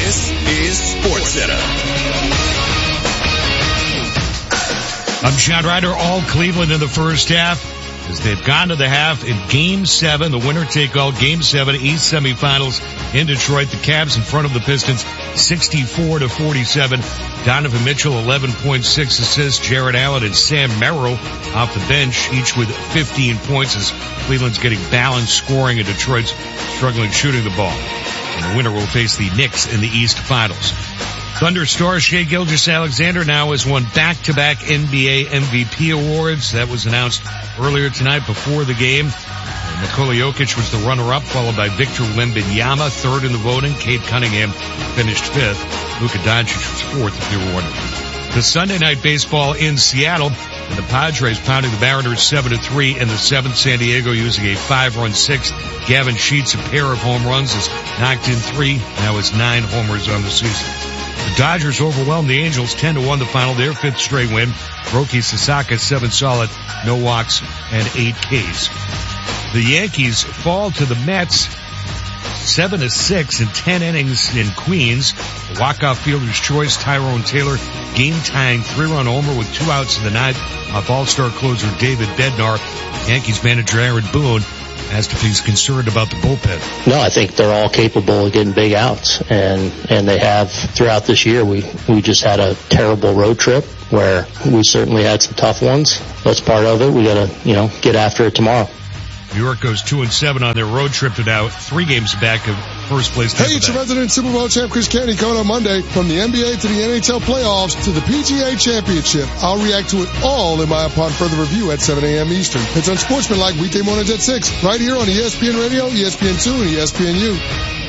This is SportsCenter. I'm John Ryder. All Cleveland in the first half as they've gone to the half in Game 7, the winner-take-all Game 7 East semifinals in Detroit. The Cavs in front of the Pistons 64-47. Donovan Mitchell 11.6 assists. Jared Allen and Sam Merrill off the bench, each with 15 points as Cleveland's getting balanced scoring and Detroit's struggling shooting the ball. And the winner will face the Knicks in the East Finals. Thunder star Shai Gilgeous-Alexander now has won back-to-back NBA MVP awards. That was announced earlier tonight before the game. Nikola Jokic was the runner-up, followed by Victor Wembanyama, third in the voting. Cade Cunningham finished fifth. Luka Doncic was fourth if you were wondering. The Sunday night baseball in Seattle, and the Padres pounding the Mariners 7-3 in the seventh. San Diego using a 5-run sixth. Gavin Sheets, a pair of home runs, has knocked in 3. Now has 9 homers on the season. The Dodgers overwhelmed the Angels 10-1 the final, their 5th straight win. Roki Sasaka 7 solid, no walks, and 8 Ks. The Yankees fall to the Mets 7-6 in 10 innings in Queens. The walk-off fielder's choice, Tyrone Taylor, game-tying 3-run homer with 2 outs in the ninth off all-star closer David Bednar. Yankees manager Aaron Boone asked if he's concerned about the bullpen. No, I think they're all capable of getting big outs, and they have throughout this year. We just had a terrible road trip where we certainly had some tough ones. That's part of it. We got to, get after it tomorrow. New York goes 2-7 on their road trip to now 3 games back of first place. Hey, it's your resident Super Bowl champ Chris Canty coming on Monday. From the NBA to the NHL playoffs to the PGA Championship, I'll react to it all in my upon further review at 7 a.m. Eastern. It's on Sportsmanlike weekday mornings at 6, right here on ESPN Radio, ESPN2, and ESPNU.